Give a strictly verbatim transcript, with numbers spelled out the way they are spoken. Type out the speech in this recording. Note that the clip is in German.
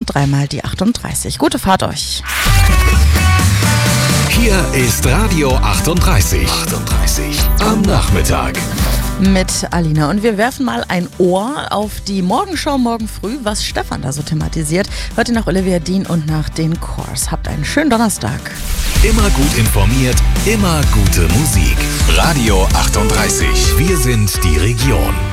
dreimal die achtunddreißig. Gute Fahrt euch. Hier ist Radio achtunddreißig. achtunddreißig am Nachmittag. Mit Alina. Und wir werfen mal ein Ohr auf die Morgenschau morgen früh, was Stefan da so thematisiert. Heute nach Olivia Dean und nach den Corrs. Habt einen schönen Donnerstag. Immer gut informiert, immer gute Musik. Radio achtunddreißig. Wir sind die Region.